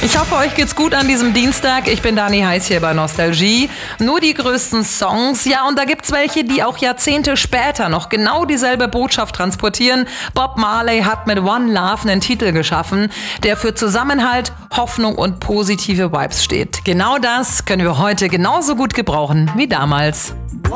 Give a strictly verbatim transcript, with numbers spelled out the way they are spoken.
Ich hoffe, euch geht's gut an diesem Dienstag. Ich bin Dani Heiß hier bei Nostalgie. Nur die größten Songs. Ja, und da gibt's welche, die auch Jahrzehnte später noch genau dieselbe Botschaft transportieren. Bob Marley hat mit One Love einen Titel geschaffen, der für Zusammenhalt, Hoffnung und positive Vibes steht. Genau das können wir heute genauso gut gebrauchen wie damals.